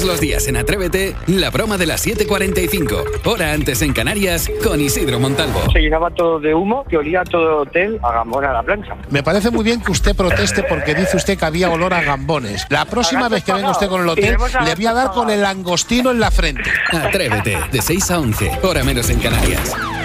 los días en Atrévete, la broma de las 7:45, hora antes en Canarias, con Isidro Montalvo. Se llenaba todo de humo, que olía todo el hotel a gambón a la plancha. Me parece muy bien que usted proteste porque dice usted que había olor a gambones. La próxima vez que venga usted con el hotel, le voy a dar con el langostino en la frente. Atrévete, de 6 a 11, hora menos en Canarias.